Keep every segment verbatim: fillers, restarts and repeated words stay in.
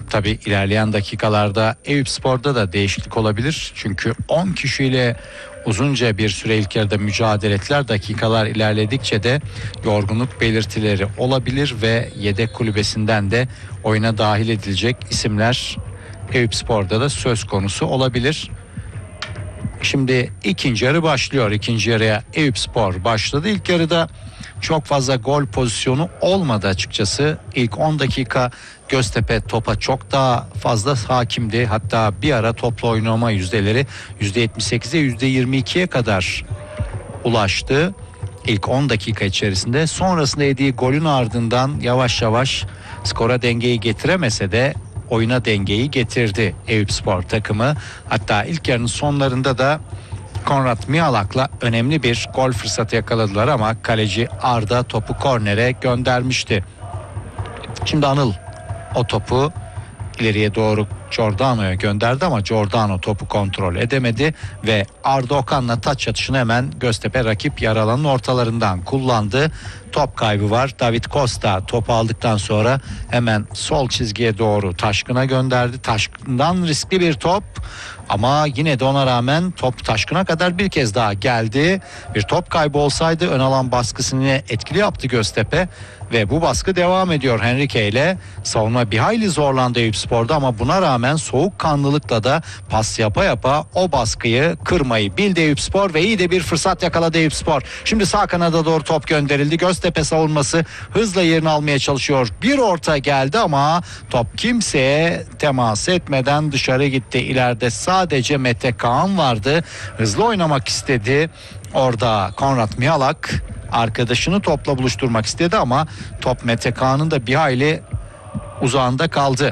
Tabii ilerleyen dakikalarda Eyüpspor'da da değişiklik olabilir. Çünkü on kişiyle uzunca bir süre ilk yarıda mücadele ettiler. Dakikalar ilerledikçe de yorgunluk belirtileri olabilir ve yedek kulübesinden de oyuna dahil edilecek isimler Eyüpspor'da da söz konusu olabilir. Şimdi ikinci yarı başlıyor. İkinci yarıya Eyüpspor başladı. İlk yarıda çok fazla gol pozisyonu olmadı açıkçası. İlk on dakika Göztepe topa çok daha fazla hakimdi. Hatta bir ara topla oynama yüzdeleri yüzde yetmiş sekize yüzde yirmi ikiye kadar ulaştı. İlk on dakika içerisinde, sonrasında yediği golün ardından yavaş yavaş skora dengeyi getiremese de oyuna dengeyi getirdi Eyüpspor takımı. Hatta ilk yarının sonlarında da Konrad Mihalak'la önemli bir gol fırsatı yakaladılar ama kaleci Arda topu kornere göndermişti. Şimdi Anıl o topu ileriye doğru Giordano'ya gönderdi ama Giordano topu kontrol edemedi ve Arda Okan'la taç atışını hemen Göztepe rakip yarı alanın ortalarından kullandı. Top kaybı var. David Costa topu aldıktan sonra hemen sol çizgiye doğru Taşkın'a gönderdi. Taşkın'dan riskli bir top ama yine de ona rağmen top Taşkın'a kadar bir kez daha geldi. Bir top kaybı olsaydı ön alan baskısını etkili yaptı Göztepe ve bu baskı devam ediyor. Henrique ile savunma bir hayli zorlandı Eyüpspor'da ama buna rağmen soğukkanlılıkla da pas yapa yapa o baskıyı kırmayı bildi Eyüpspor ve iyi de bir fırsat yakaladı Eyüpspor. Şimdi sağ kanada doğru top gönderildi. Göztepe savunması hızla yerini almaya çalışıyor. Bir orta geldi ama top kimseye temas etmeden dışarı gitti. İleride sadece Mete Kaan vardı. Hızlı oynamak istedi. Orada Konrad Mihalak arkadaşını topla buluşturmak istedi ama top Mete Kaan'ın da bir hayli uzağında kaldı.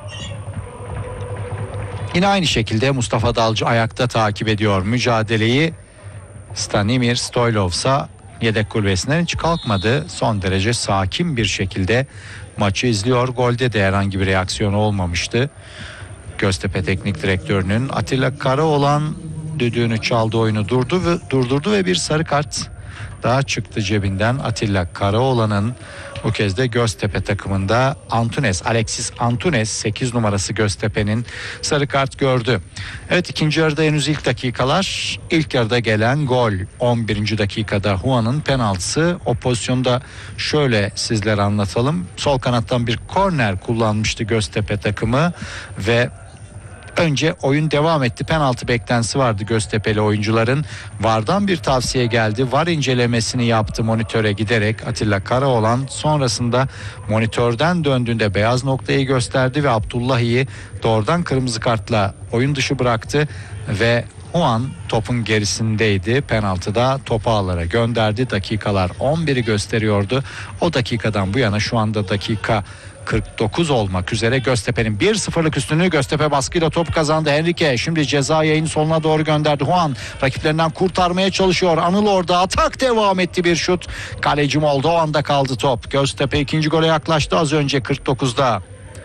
Yine aynı şekilde Mustafa Dalcı ayakta takip ediyor mücadeleyi. Stanimir Stoylovsa yedek kulübesinden hiç kalkmadı. Son derece sakin bir şekilde maçı izliyor. Golde de herhangi bir reaksiyon olmamıştı. Göztepe Teknik Direktörü'nün Atilla Karaoğlan düdüğünü çaldı, oyunu durdu ve durdurdu ve bir sarı kart daha çıktı cebinden. Atilla Karaoğlan'ın bu kez de Göztepe takımında Antunes, Alexis Antunes sekiz numarası Göztepe'nin sarı kart gördü. Evet, ikinci yarıda henüz ilk dakikalar. İlk yarıda gelen gol on birinci dakikada Juan'ın penaltısı. O pozisyonda şöyle sizlere anlatalım. Sol kanattan bir korner kullanmıştı Göztepe takımı ve önce oyun devam etti. Penaltı beklentisi vardı Göztepe'li oyuncuların. VAR'dan bir tavsiye geldi. VAR incelemesini yaptı monitöre giderek Atilla Karaoğlan. Sonrasında monitörden döndüğünde beyaz noktayı gösterdi ve Abdullahi'yi doğrudan kırmızı kartla oyun dışı bıraktı ve o an topun gerisindeydi. Penaltıda topu ağlara gönderdi. Dakikalar on biri gösteriyordu. O dakikadan bu yana şu anda dakika kırk dokuz olmak üzere. Göztepe'nin bir sıfırlık üstünlüğü. Göztepe baskıyla top kazandı. Henrique şimdi ceza yayın soluna doğru gönderdi. Juan rakiplerinden kurtarmaya çalışıyor. Anıl orada, atak devam etti, bir şut. Kaleci Moldoğan'da kaldı top. Göztepe ikinci gole yaklaştı az önce kırk dokuzda.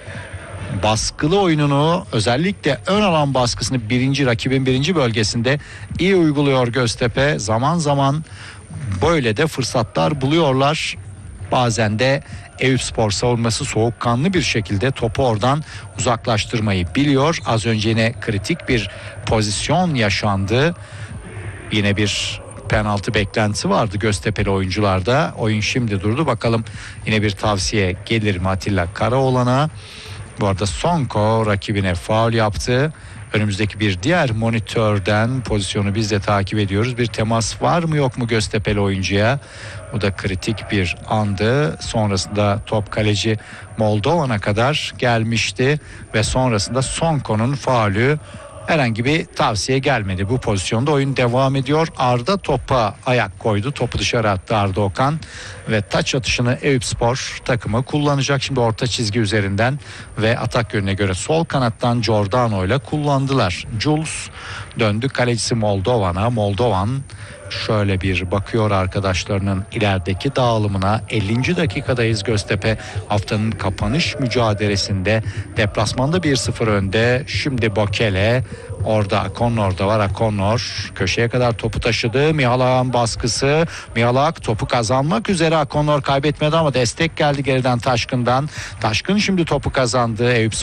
Baskılı oyununu, özellikle ön alan baskısını birinci rakibin birinci bölgesinde iyi uyguluyor Göztepe. Zaman zaman böyle de fırsatlar buluyorlar. Bazen de Eyüpspor savunması soğukkanlı bir şekilde topu oradan uzaklaştırmayı biliyor. Az önce yine kritik bir pozisyon yaşandı. Yine bir penaltı beklentisi vardı Göztepe'li oyuncularda. Oyun şimdi durdu. Bakalım yine bir tavsiye gelir mi Atilla Karaoğlan'a? Bu arada Sonko rakibine faul yaptı. Önümüzdeki bir diğer monitörden pozisyonu biz de takip ediyoruz. Bir temas var mı yok mu Göztepe'li oyuncuya? Bu da kritik bir andı. Sonrasında top kaleci Moldoğan'a kadar gelmişti ve sonrasında Sonko'nun faulü. Herhangi bir tavsiye gelmedi. Bu pozisyonda oyun devam ediyor. Arda topa ayak koydu. Topu dışarı attı Arda Okan ve taç atışını Eyüpspor takımı kullanacak. Şimdi orta çizgi üzerinden ve atak yönüne göre sol kanattan Giordano ile kullandılar. Jules döndü kalecisi Moldoğan'a. Moldoğan şöyle bir bakıyor arkadaşlarının ilerideki dağılımına. ellinci dakikadayız. Göztepe haftanın kapanış mücadelesinde deplasmanda bir sıfır önde. Şimdi Bokele, orada Akonor da var. Akonor köşeye kadar topu taşıdı. Mihalak'ın baskısı. Mihalak topu kazanmak üzere. Akonor kaybetmedi ama destek geldi geriden Taşkın'dan. Taşkın şimdi topu kazandı. Eyüp